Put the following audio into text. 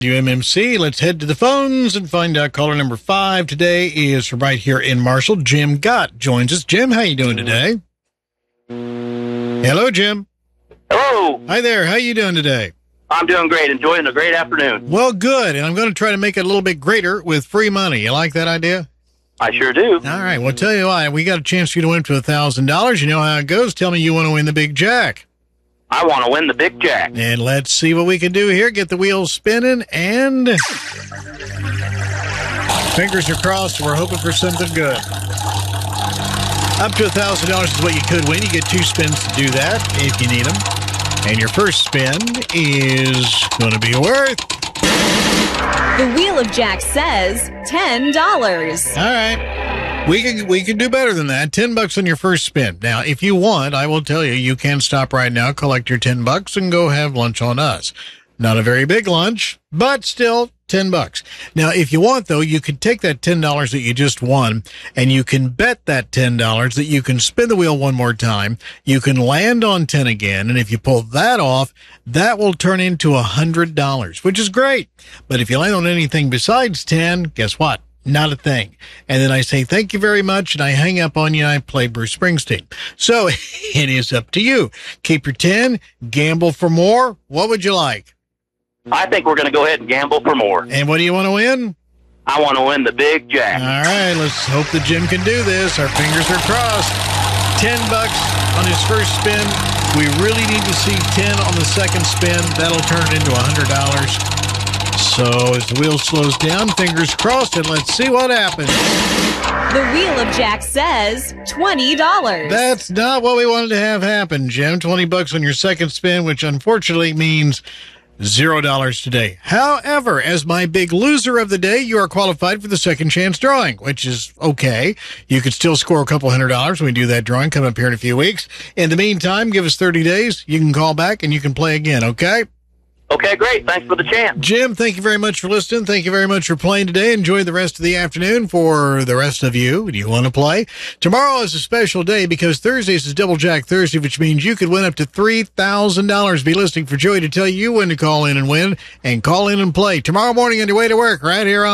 UMMC. Let's head to the phones and find out caller number 5 today is from right here in Marshall. Jim Gott joins us. Jim, how you doing today? Hello, Jim. Hello. Hi there. How you doing today? I'm doing great. Enjoying a great afternoon. Well, good. And I'm going to try to make it a little bit greater with free money. You like that idea? I sure do. All right. Well, tell you what, we got a chance for you to win up to $1,000. You know how it goes. Tell me you want to win the big jack. I want to win the big jack. And let's see what we can do here. Get the wheels spinning and fingers are crossed. We're hoping for something good. Up to $1,000 is what you could win. You get 2 spins to do that if you need them. And your first spin is going to be worth... The Wheel of Jack says $10. All right. We can do better than that. $10 on your first spin. Now, if you want, I will tell you, you can stop right now, collect your $10, and go have lunch on us. Not a very big lunch, but still $10. Now, if you want, though, you can take that $10 that you just won, and you can bet that $10 that you can spin the wheel one more time. You can land on 10 again, and if you pull that off, that will turn into $100, which is great. But if you land on anything besides 10, guess what? Not a thing. And then I say, thank you very much, and I hang up on you, and I play Bruce Springsteen. So it is up to you. Keep your 10, gamble for more. What would you like? I think we're going to go ahead and gamble for more. And what do you want to win? I want to win the big jack. All right, let's hope that Jim can do this. Our fingers are crossed. $10 on his first spin. We really need to see 10 on the second spin. That'll turn it into $100. So as the wheel slows down, fingers crossed, and let's see what happens. The Wheel of Jack says $20. That's not what we wanted to have happen, Jim. $20 on your second spin, which unfortunately means $0 today. However, as my big loser of the day, you are qualified for the second chance drawing, which is okay. You could still score a couple $100 when we do that drawing coming up here in a few weeks. In the meantime, give us 30 days. You can call back and you can play again, okay? Okay, great. Thanks for the chance. Jim, thank you very much for listening. Thank you very much for playing today. Enjoy the rest of the afternoon. For the rest of you, do you want to play? Tomorrow is a special day because Thursdays is Double Jack Thursday, which means you could win up to $3,000. Be listening for Joey to tell you when to call in and win, and call in and play tomorrow morning on your way to work right here on